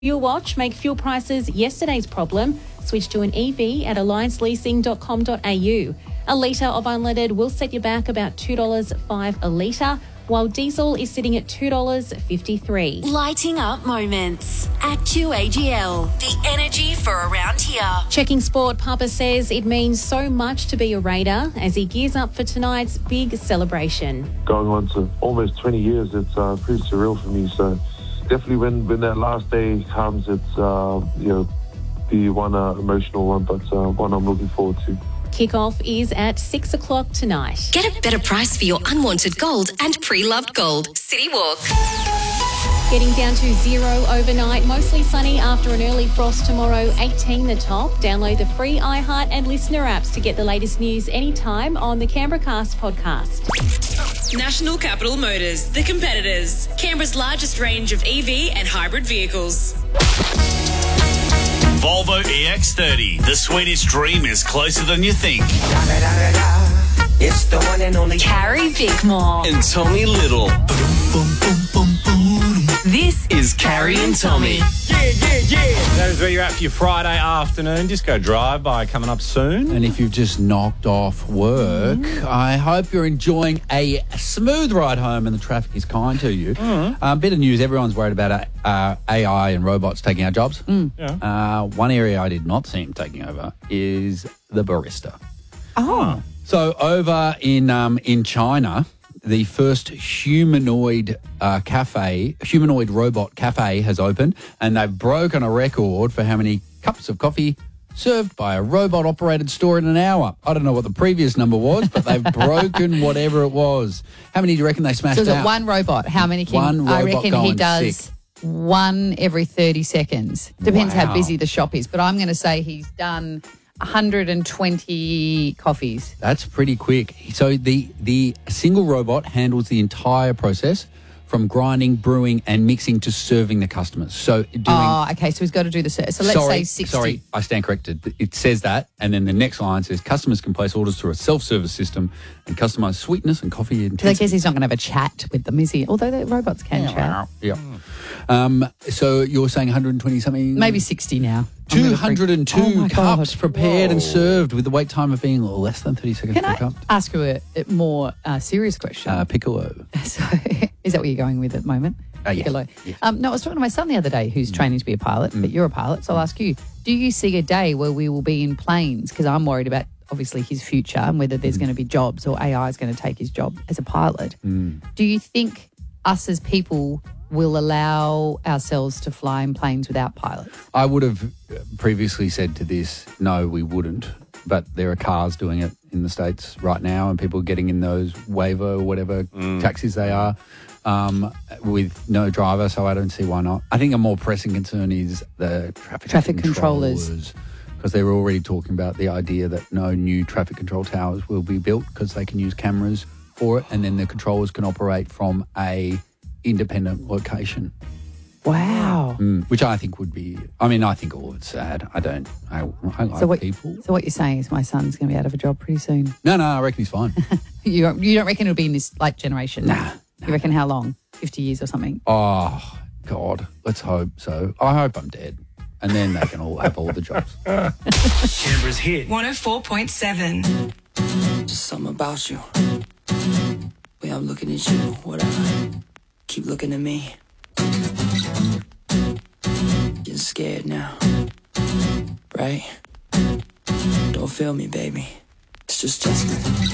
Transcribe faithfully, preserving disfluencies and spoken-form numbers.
Fuel Watch, make fuel prices yesterday's problem. Switch to an E V at alliance leasing dot com dot a u. A litre of unleaded will set you back about two dollars five a litre, while diesel is sitting at two dollars fifty-three. Lighting up moments at Q A G L. The energy for around here. Checking sport, Papa says it means so much to be a Raider as he gears up for tonight's big celebration. Going on to almost twenty years, it's uh, pretty surreal for me. So definitely when, when that last day comes, it's, uh, you know, the one uh, emotional one, but uh, one I'm looking forward to. Kickoff is at six o'clock tonight. Get a better price for your unwanted gold and pre-loved gold. City Walk. Getting down to zero overnight, mostly sunny after an early frost tomorrow, eighteen the top. Download the free iHeart and Listener apps to get the latest news anytime on the Canberra Cast podcast. National Capital Motors, the competitors. Canberra's largest range of E V and hybrid vehicles. Volvo E X thirty. The Swedish dream is closer than you think. It's the one and only Carrie Bickmore. And Tommy Little. This is Carrie and Tommy. Yeah, yeah, yeah. That is where you're at for your Friday afternoon. Disco Drive by coming up soon. And if you've just knocked off work, mm. I hope you're enjoying a smooth ride home and the traffic is kind to you. A mm. uh, bit of news, everyone's worried about uh, A I and robots taking our jobs. Mm. Yeah. Uh, one area I did not see them taking over is the barista. Oh. So over in um, in China, the first humanoid uh, cafe, humanoid robot cafe has opened, and they've broken a record for how many cups of coffee served by a robot-operated store in an hour. I don't know what the previous number was, but they've broken whatever it was. How many do you reckon they smashed so is out? it one robot? How many can One I robot reckon he going does sick. one every thirty seconds. Depends Wow. how busy the shop is, but I'm going to say he's done one hundred twenty coffees. That's pretty quick. So the the single robot handles the entire process from grinding, brewing, and mixing to serving the customers. So doing. Oh, okay. So he's got to do the service. So let's sorry, say sixty. Sorry, I stand corrected. It says that, and then the next line says customers can place orders through a self-service system and customize sweetness and coffee intensity. I guess he's not going to have a chat with them, is he? Although the robots can yeah, chat. Yeah. Um, so you're saying one hundred twenty something? Maybe sixty now. two hundred two oh cups God. prepared Whoa. and served with the wait time of being less than thirty seconds Can per I cup. ask you a, a more uh, serious question? Uh, piccolo. So, is that what you're going with at the moment? Uh, yeah. Piccolo. Yeah. Um, no, I was talking to my son the other day who's mm. training to be a pilot, mm. but you're a pilot, so I'll ask you, do you see a day where we will be in planes? Because I'm worried about, obviously, his future and whether there's mm. going to be jobs or A I is going to take his job as a pilot. Mm. Do you think us as people will allow ourselves to fly in planes without pilots? I would have previously said to this, no, we wouldn't. But there are cars doing it in the States right now and people getting in those Waymo or whatever mm. taxis they are um, with no driver, so I don't see why not. I think a more pressing concern is the traffic, traffic controllers. controllers. Because they were already talking about the idea that no new traffic control towers will be built because they can use cameras for it and then the controllers can operate from a independent location. Wow. Mm, which I think would be, I mean, I think all of it's sad. I don't, I, I like so what, people. So what you're saying is my son's going to be out of a job pretty soon? No, no, I reckon he's fine. you, don't, you don't reckon it'll be in this like generation? Nah. nah. nah you reckon how long? fifty years or something? Oh, God. Let's hope so. I hope I'm dead. And then they can all have all the jobs. Canberra's hit. one oh four point seven. Just something about you. Way I'm looking at you, whatever. Keep looking at me. Getting scared now. Right? Don't feel me, baby. It's just Justin.